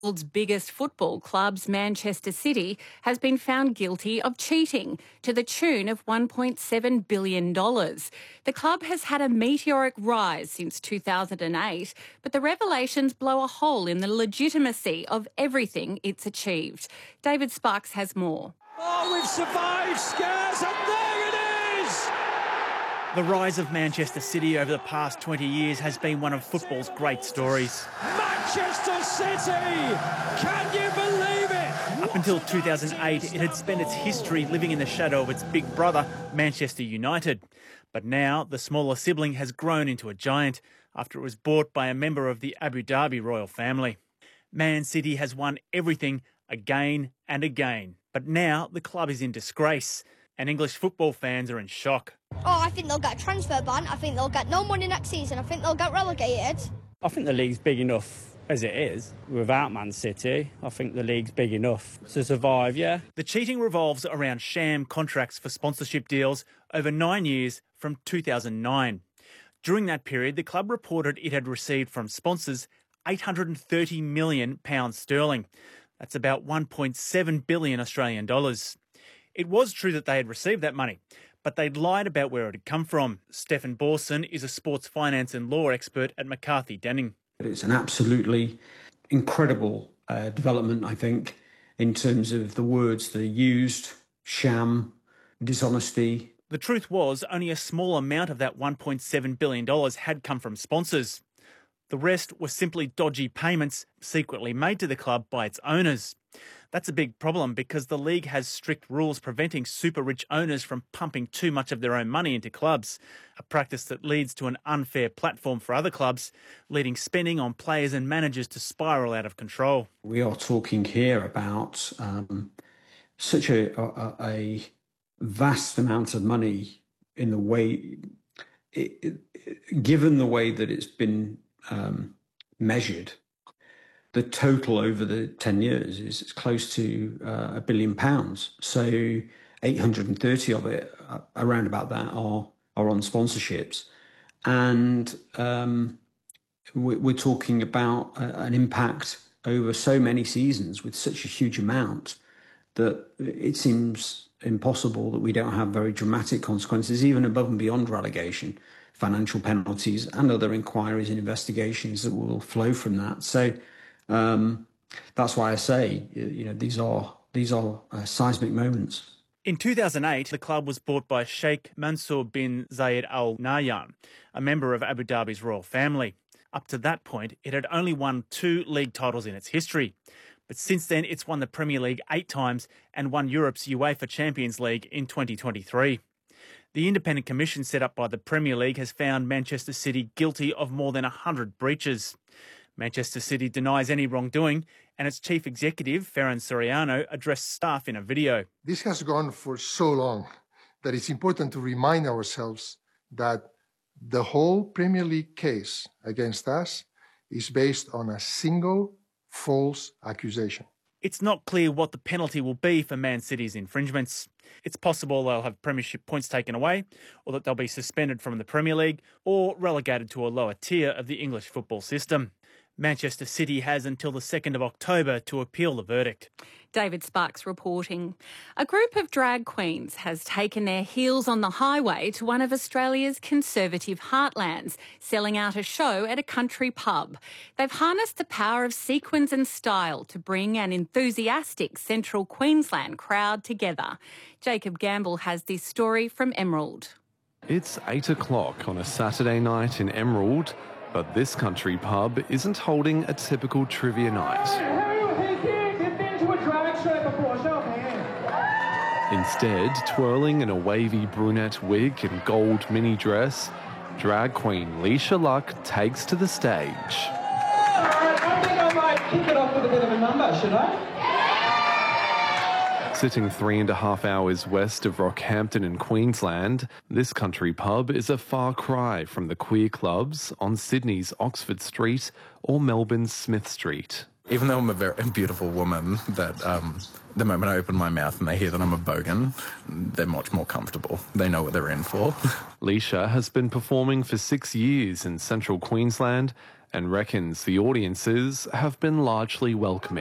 World's biggest football clubs, Manchester City, has been found guilty of cheating to the tune of $1.7 billion. The club has had a meteoric rise since 2008, but the revelations blow a hole in the legitimacy of everything it's achieved. David Sparks has more. Oh, we've survived scares, and there it is! The rise of Manchester City over the past 20 years has been one of football's great stories. Manchester City! Can you believe it? Up until 2008, it had spent its history living in the shadow of its big brother, Manchester United. But now, the smaller sibling has grown into a giant after it was bought by a member of the Abu Dhabi royal family. Man City has won everything again and again. But now the club is in disgrace, and English football fans are in shock. Oh, I think they'll get a transfer ban. I think they'll get no money next season. I think they'll get relegated. I think the league's big enough as it is without Man City. I think the league's big enough to survive, yeah. The cheating revolves around sham contracts for sponsorship deals over 9 years from 2009. During that period, the club reported it had received from sponsors £830 million sterling. That's about 1.7 billion Australian dollars. It was true that they had received that money, but they'd lied about where it had come from. Stefan Borson is a sports finance and law expert at McCarthy Denning. It's an absolutely incredible development, I think, in terms of the words that are used: sham, dishonesty. The truth was only a small amount of that $1.7 billion had come from sponsors. The rest were simply dodgy payments secretly made to the club by its owners. That's a big problem because the league has strict rules preventing super-rich owners from pumping too much of their own money into clubs, a practice that leads to an unfair platform for other clubs, leading spending on players and managers to spiral out of control. We are talking here about such a vast amount of money in the way, given the way that it's been measured. The total over the 10 years is close to £1 billion. So 830 of it, around about that, are on sponsorships. And we're talking about an impact over so many seasons with such a huge amount that it seems impossible that we don't have very dramatic consequences, even above and beyond relegation, financial penalties and other inquiries and investigations that will flow from that. So that's why I say, these are seismic moments. In 2008, the club was bought by Sheikh Mansour bin Zayed Al Nahyan, a member of Abu Dhabi's royal family. Up to that point, it had only won 2 league titles in its history. But since then, it's won the Premier League 8 times and won Europe's UEFA Champions League in 2023. The independent commission set up by the Premier League has found Manchester City guilty of more than 100 breaches. Manchester City denies any wrongdoing, and its chief executive, Ferran Soriano, addressed staff in a video. This has gone for so long that it's important to remind ourselves that the whole Premier League case against us is based on a single false accusation. It's not clear what the penalty will be for Man City's infringements. It's possible they'll have premiership points taken away, or that they'll be suspended from the Premier League, or relegated to a lower tier of the English football system. Manchester City has until the 2nd of October to appeal the verdict. David Sparks reporting. A group of drag queens has taken their heels on the highway to one of Australia's conservative heartlands, selling out a show at a country pub. They've harnessed the power of sequins and style to bring an enthusiastic central Queensland crowd together. Jacob Gamble has this story from Emerald. It's 8 o'clock on a Saturday night in Emerald, but this country pub isn't holding a typical trivia night. Instead, twirling in a wavy brunette wig and gold mini dress, drag queen Leisha Luck takes to the stage. I think I might kick it off with a bit of a number, should I? Sitting 3.5 hours west of Rockhampton in Queensland, this country pub is a far cry from the queer clubs on Sydney's Oxford Street or Melbourne's Smith Street. Even though I'm a very beautiful woman, that the moment I open my mouth and they hear that I'm a bogan, they're much more comfortable. They know what they're in for. Leisha has been performing for 6 years in central Queensland and reckons the audiences have been largely welcoming.